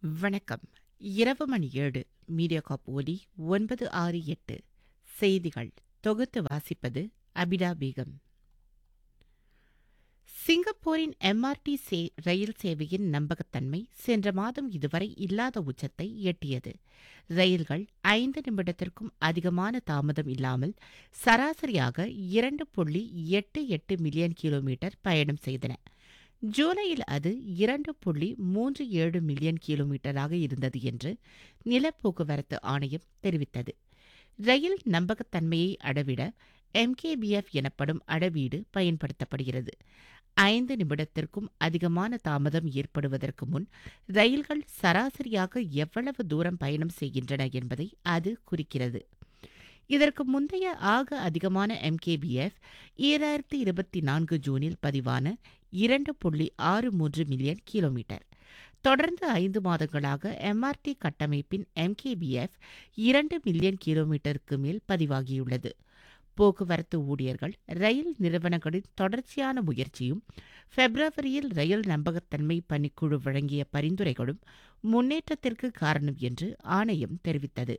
வணக்கம். இரவு மணி 7 மீடியாகாப் ஒலி 968 செய்திகள் தொகுத்து வாசிப்பது அபிடா பேகம். சிங்கப்பூரின் எம்ஆர்டி ரயில் சேவையின் நம்பகத்தன்மை சென்ற மாதம் இதுவரை இல்லாத உச்சத்தை எட்டியது. ரயில்கள் 5 நிமிடத்திற்கும் அதிகமான தாமதம் இல்லாமல் சராசரியாக 2.88 மில்லியன் கிலோமீட்டர் பயணம் செய்தன. ஜூலையில் அது 2.37 மில்லியன் கிலோமீட்டராக இருந்தது என்று நிலப்போக்குவரத்து ஆணையம் தெரிவித்தது. ரயில் நம்பகத்தன்மையை அளவிட MKBF எனப்படும் அளவீடு பயன்படுத்தப்படுகிறது. 5 நிமிடத்திற்கும் அதிகமான தாமதம் ஏற்படுவதற்கு முன் ரயில்கள் சராசரியாக எவ்வளவு தூரம் பயணம் செய்கின்றன என்பதை அது குறிக்கிறது. இதற்கு முந்தைய ஆக அதிகமான MKBF 2024 ஜூனில் பதிவான 2.63 மில்லியன் கிலோமீட்டர். தொடர்ந்து 5 மாதங்களாக MRT கட்டமைப்பின் MKBF 2 மில்லியன் கிலோமீட்டருக்கு மேல் பதிவாகியுள்ளது. போக்குவரத்து ஊழியர்கள், ரயில் நிறுவனங்களின் தொடர்ச்சியான முயற்சியும் பிப்ரவரியில் ரயில் நம்பகத்தன்மை பணிக்குழு வழங்கிய பரிந்துரைகளும் முன்னேற்றத்திற்கு காரணம் என்று ஆணையம் தெரிவித்தது.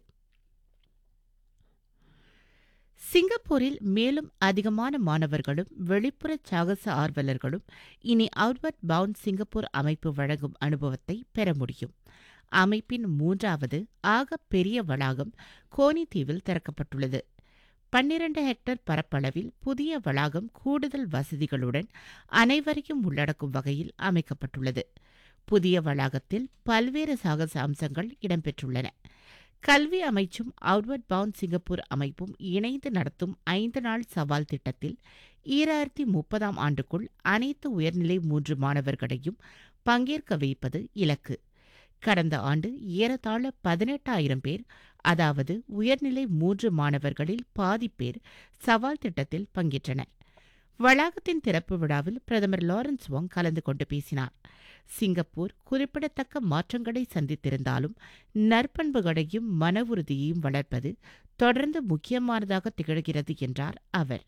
சிங்கப்பூரில் மேலும் அதிகமான மாணவர்களும் வெளிப்புற சாகச ஆர்வலர்களும் இனி அவுட்வர்ட் பவுண்ட் சிங்கப்பூர் அமைப்பு வழங்கும் அனுபவத்தை பெற முடியும். அமைப்பின் 3வது ஆக பெரிய வளாகம் கோனி தீவில் திறக்கப்பட்டுள்ளது. 12 ஹெக்டேர் பரப்பளவில் புதிய வளாகம் கூடுதல் வசதிகளுடன் அனைவரையும் உள்ளடக்கும் வகையில் அமைக்கப்பட்டுள்ளது. புதிய வளாகத்தில் பல்வேறு சாகச அம்சங்கள் இடம்பெற்றுள்ளன. கல்வி அமைச்சும் அவுட்வர்ட் பவுண்ட் சிங்கப்பூர் அமைப்பும் இணைந்து நடத்தும் 5 நாள் சவால் திட்டத்தில் 2030 ஆண்டுக்குள் அனைத்து உயர்நிலை 3 மாணவர்களையும் பங்கேற்க வைப்பது இலக்கு. கடந்த ஆண்டு ஏறத்தாழ 18,000 பேர், அதாவது உயர்நிலை 3 மாணவர்களில் பாதி பேர் சவால் திட்டத்தில் பங்கேற்றனர். வளாகத்தின் திறப்பு விழாவில் பிரதமர் லாரன்ஸ் வாங் கலந்து கொண்டு பேசினார். சிங்கப்பூர் குறிப்பிடத்தக்க மாற்றங்களை சந்தித்திருந்தாலும் நற்பண்புகளையும் மன உறுதியையும் வளர்ப்பது தொடர்ந்து முக்கியமானதாக திகழ்கிறது என்றார் அவர்.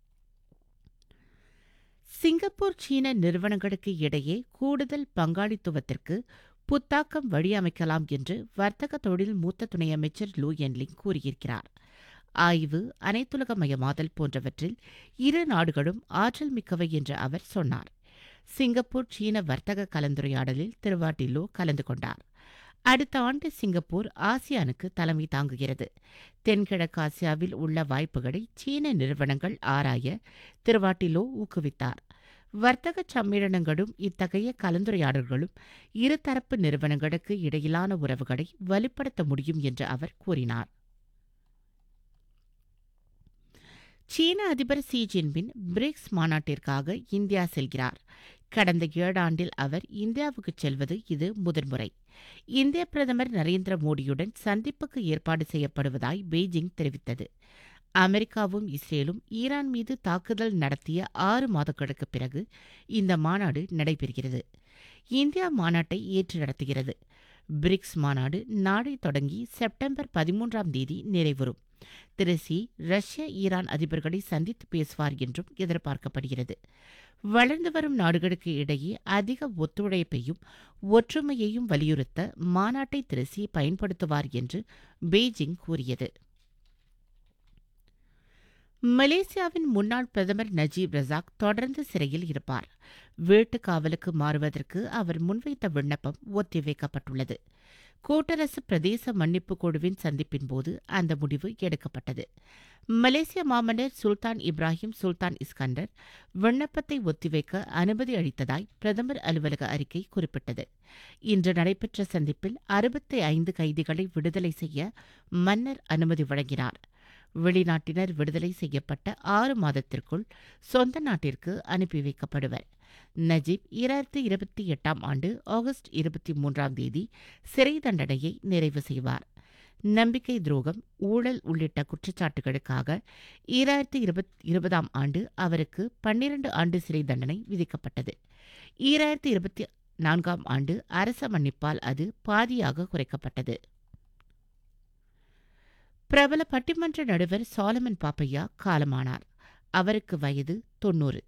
சிங்கப்பூர் சீன நிறுவனங்களுக்கு இடையே கூடுதல் பங்காளித்துவத்திற்கு புத்தாக்கம் வழியமைக்கலாம் என்று வர்த்தக தொழில் மூத்த துணை அமைச்சர் லூ என்லிங் கூறியிருக்கிறார். ஆய்வு, அனைத்துலகமயமாதல் போன்றவற்றில் இரு நாடுகளும் ஆற்றல் மிக்கவை என்று அவர் சொன்னார். சிங்கப்பூர் சீன வர்த்தக கலந்துரையாடலில் திருவாட்டி லோ கலந்து கொண்டார். அடுத்த ஆண்டு சிங்கப்பூர் ஆசியானுக்கு தலைமை தாங்குகிறது. தென்கிழக்கு ஆசியாவில் உள்ள வாய்ப்புகளை சீன நிறுவனங்கள் ஆராய திருவாட்டி லோ ஊக்குவித்தார். வர்த்தக சம்மேளனங்களும் இத்தகைய கலந்துரையாடல்களும் இருதரப்பு நிறுவனங்களுக்கு இடையிலான உறவுகளை வலுப்படுத்த முடியும் என்று அவர் கூறினார். சீன அதிபர் ஷி ஜின்பின் பிரிக்ஸ் மாநாட்டிற்காக இந்தியா செல்கிறார். கடந்த 7 ஆண்டில் அவர் இந்தியாவுக்கு செல்வது இது முதன்முறை. இந்திய பிரதமர் நரேந்திர மோடியுடன் சந்திப்புக்கு ஏற்பாடு செய்யப்படுவதாய் பெய்ஜிங் தெரிவித்தது. அமெரிக்காவும் இஸ்ரேலும் ஈரான் மீது தாக்குதல் நடத்திய 6 மாதங்களுக்கு பிறகு இந்த மாநாடு நடைபெறுகிறது. இந்தியா மாநாட்டை ஏற்று நடத்துகிறது. பிரிக்ஸ் மாநாடு நாளை தொடங்கி செப்டம்பர் 13ஆம் தேதி நிறைவுறும். திரு ஷி ரஷ்ய ஈரான் அதிபர்களை சந்தித்து பேசுவார் என்றும் எதிர்பார்க்கப்படுகிறது. வளர்ந்து வரும் நாடுகளுக்கு இடையே அதிக ஒத்துழைப்பையும் ஒற்றுமையையும் வலியுறுத்த மாநாட்டை திரு ஷி பயன்படுத்துவார் என்று பெய்ஜிங் கூறியது. மலேசியாவின் முன்னாள் பிரதமர் நஜீப் ரசாக் தொடர்ந்து சிறையில் இருப்பார். வீட்டு காவலுக்கு மாறுவதற்கு அவர் முன்வைத்த விண்ணப்பம் ஒத்திவைக்கப்பட்டுள்ளது. கூட்டரசு பிரதேச மன்னிப்பு குழுவின் சந்திப்பின்போது அந்த முடிவு எடுக்கப்பட்டது. மலேசிய மாமன்னர் சுல்தான் இப்ராஹிம் சுல்தான் இஸ்கண்டர் விண்ணப்பத்தை ஒத்திவைக்க அனுமதி அளித்ததாய் பிரதமர் அலுவலக அறிக்கை குறிப்பிட்டது. இன்று நடைபெற்ற சந்திப்பில் 65 கைதிகளை விடுதலை செய்ய மன்னர் அனுமதி வழங்கினார். வெளிநாட்டினர் விடுதலை செய்யப்பட்ட 6 மாதத்திற்குள் சொந்த நாட்டிற்கு அனுப்பி வைக்கப்படுவர். நஜீப் 2028 ஆண்டு ஆகஸ்ட் 23ஆம் தேதி சிறை தண்டனையை நிறைவு செய்வார். நம்பிக்கை துரோகம், ஊழல் உள்ளிட்ட குற்றச்சாட்டுகளுக்காக 2020ஆம் ஆண்டு அவருக்கு 12 ஆண்டு சிறை தண்டனை விதிக்கப்பட்டது. 2024ஆம் ஆண்டு அரச மன்னிப்பால் அது பாதியாக குறைக்கப்பட்டது. பிரபல பட்டிமன்ற நடுவர் சாலமன் பாப்பையா காலமானார். அவருக்கு வயது 90.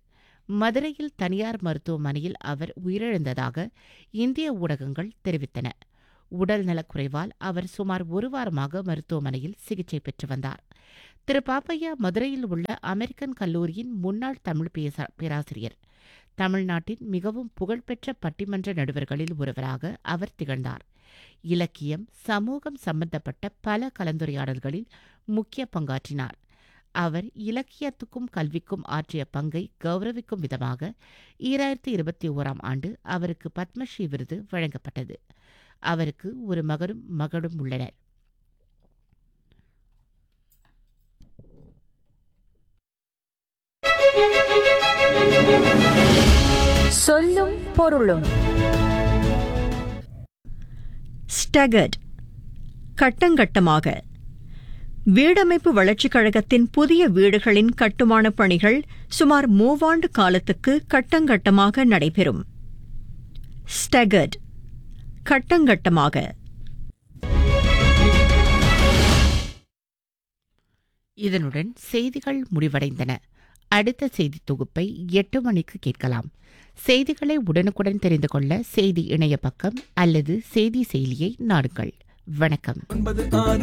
மதுரையில் தனியார் மருத்துவமனையில் அவர் உயிரிழந்ததாக இந்திய ஊடகங்கள் தெரிவித்தன. உடல் நலக்குறைவால் அவர் சுமார் 1 வாரமாக மருத்துவமனையில் சிகிச்சை பெற்று வந்தார். திரு பாப்பையா மதுரையில் உள்ள அமெரிக்கன் கல்லூரியின் முன்னாள் தமிழ் பேராசிரியர். தமிழ்நாட்டின் மிகவும் புகழ்பெற்ற பட்டிமன்ற நடுவர்களில் ஒருவராக அவர் திகழ்ந்தார். இலக்கியம், சமூகம் சம்பந்தப்பட்ட பல கலந்துரையாடல்களில் முக்கிய பங்காற்றினார். அவர் இலக்கியத்துக்கும் கல்விக்கும் ஆற்றிய பங்கை கௌரவிக்கும் விதமாக 2021ஆம் ஆண்டு அவருக்கு பத்மஸ்ரீ விருது வழங்கப்பட்டது. அவருக்கு ஒரு மகனும் உள்ளனர். சொல்லும் பொருளும். ஸ்டகர்ட், கட்டங்கட்டமாக. வீடமைப்பு வளர்ச்சிக் கழகத்தின் புதிய வீடுகளின் கட்டுமானப் பணிகள் சுமார் 3 ஆண்டு காலத்துக்கு கட்டங்கட்டமாக நடைபெறும். ஸ்டகர்ட், கட்டங்கட்டமாக. இதனுடன் செய்திகள் முடிவடைந்தன. அடுத்த செய்தி தொகுப்பை 8 மணிக்கு கேட்கலாம். செய்திகளை உடனுக்குடன் தெரிந்து கொள்ள செய்தி இணைய பக்கம் அல்லது செய்தி செயலியை நாடுங்கள். வணக்கம்.